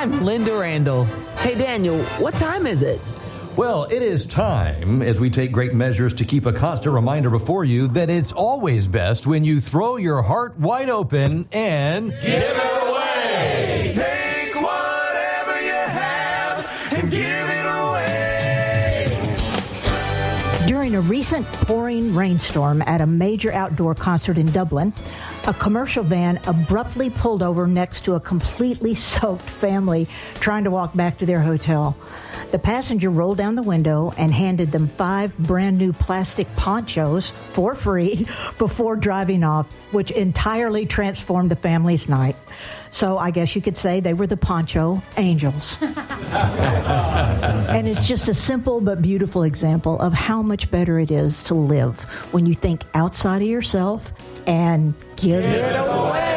I'm Linda Randall. Hey, Daniel, what time is it? Well, it is time, as we take great measures to keep a constant reminder before you that it's always best when you throw your heart wide open and give it away. Take whatever you have and give it away. During a recent pouring rainstorm at a major outdoor concert in Dublin, a commercial van abruptly pulled over next to a completely soaked family trying to walk back to their hotel. The passenger rolled down the window and handed them 5 brand new plastic ponchos for free before driving off, which entirely transformed the family's night. So I guess you could say they were the Poncho Angels. And it's just a simple but beautiful example of how much better it is to live when you think outside of yourself and give it away.